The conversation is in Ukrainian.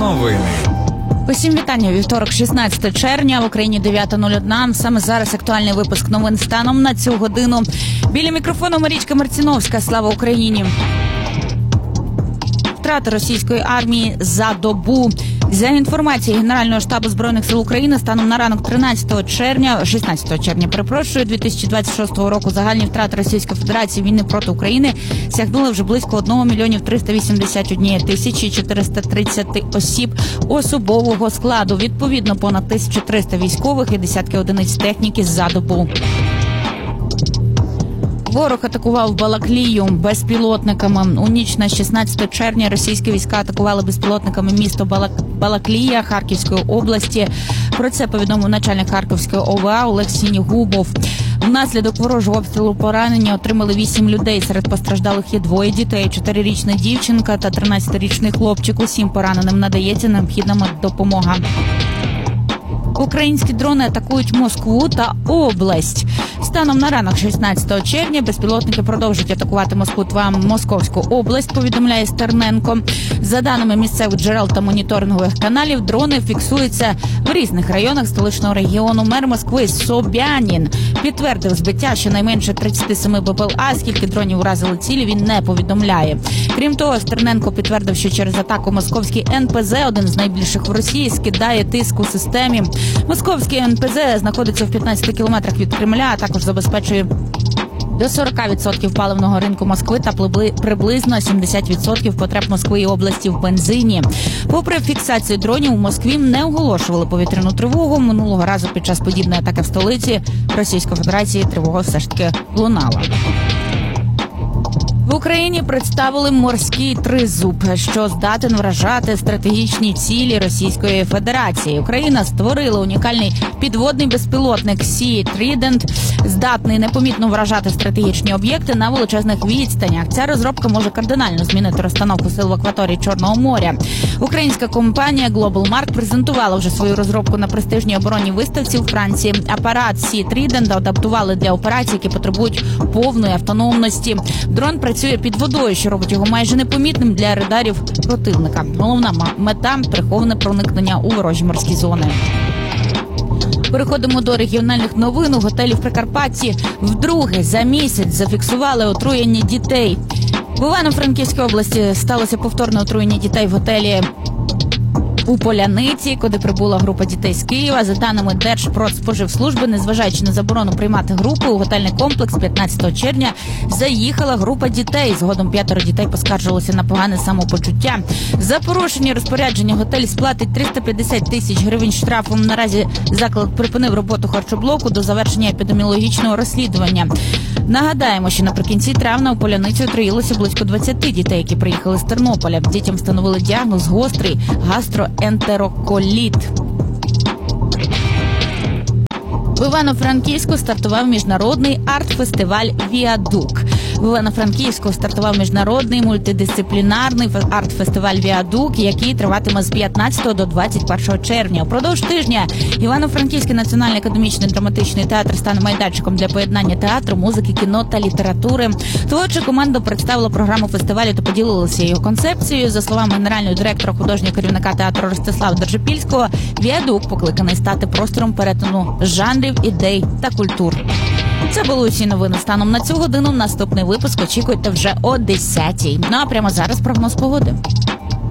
Новини. Усім вітання. Вівторок, 16 червня, в Україні 9:01. Саме зараз актуальний випуск новин станом на цю годину. Біля мікрофону Марічка Марціновська. Слава Україні! Втрати російської армії за добу. За інформацією Генерального штабу Збройних сил України, станом на ранок 16 червня, 2026 року, загальні втрати Російської Федерації війни проти України сягнули вже близько 1 мільйонів 381 тисячі 430 осіб особового складу. Відповідно, понад 1300 військових і десятки одиниць техніки за добу. Ворог атакував Балаклію безпілотниками. У ніч на 16 червня російські війська атакували безпілотниками місто Балаклія Харківської області. Про це повідомив начальник Харківської ОВА Олексій Губов. Внаслідок ворожого обстрілу поранення отримали 8 людей. Серед постраждалих є 2 дітей, 4-річна дівчинка та 13-річний хлопчик. Усім пораненим надається необхідна допомога. Українські дрони атакують Москву та область. Станом на ранок 16 червня безпілотники продовжують атакувати Москву та Московську область, повідомляє Стерненко. За даними місцевих джерел та моніторингових каналів, дрони фіксуються в різних районах столичного регіону. Мер Москви Собянін підтвердив збиття щонайменше 37 БПЛА. Скільки дронів уразили цілі, він не повідомляє. Крім того, Стерненко підтвердив, що через атаку московський НПЗ, один з найбільших в Росії, скидає тиск у системі. Московський НПЗ знаходиться в 15 кілометрах від Кремля, а також забезпечує до 40% паливного ринку Москви та приблизно 70% потреб Москви і області в бензині. Попри фіксацію дронів, у Москві не оголошували повітряну тривогу. Минулого разу під час подібної атаки в столиці Російської Федерації тривога все ж таки лунала. В Україні представили морський тризуб, що здатен вражати стратегічні цілі Російської Федерації. Україна створила унікальний підводний безпілотник Sea Trident, здатний непомітно вражати стратегічні об'єкти на величезних відстанях. Ця розробка може кардинально змінити розстановку сил в акваторії Чорного моря. Українська компанія Global Mark презентувала вже свою розробку на престижній оборонній виставці у Франції. Апарат Sea Trident адаптували для операцій, які потребують повної автономності. Дрон працює під водою, що робить його майже непомітним для радарів противника. Головна мета – приховане проникнення у ворожі морські зони. Переходимо до регіональних новин. У готелі в Прикарпатті вдруге за місяць зафіксували отруєння дітей. В Івано-Франківській області сталося повторне отруєння дітей в готелі у Поляниці, куди прибула група дітей з Києва. За даними Держпродспоживслужби, незважаючи на заборону приймати групи, у готельний комплекс 15 червня заїхала група дітей. Згодом 5 дітей поскаржилися на погане самопочуття. За порушення розпорядження готель сплатить 350 тисяч гривень штрафом. Наразі заклад припинив роботу харчоблоку до завершення епідеміологічного розслідування. Нагадаємо, що наприкінці травня у Поляниці отруїлося близько 20 дітей, які приїхали з Тернополя. Дітям встановили діагноз гострий гастроентероколіт. В Івано-Франківську стартував міжнародний арт-фестиваль «Віадук». В Івано-Франківську стартував міжнародний мультидисциплінарний арт-фестиваль «Віадук», який триватиме з 15 до 21 червня. Упродовж тижня Івано-Франківський національний академічний драматичний театр стане майданчиком для поєднання театру, музики, кіно та літератури. Творча команда представила програму фестивалю та поділилася його концепцією. За словами генерального директора, художнього керівника театру Ростислава Держипільського, «Віадук» покликаний стати простором перетину жанрів, ідей та культур. Це були усі новини станом на цю годину. Наступний випуск очікуйте вже о 10:00. Ну а прямо зараз прогноз погоди.